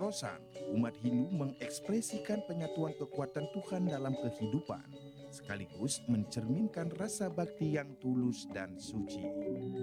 Sorosan, umat Hindu mengekspresikan penyatuan kekuatan Tuhan dalam kehidupan, sekaligus mencerminkan rasa bakti yang tulus dan suci.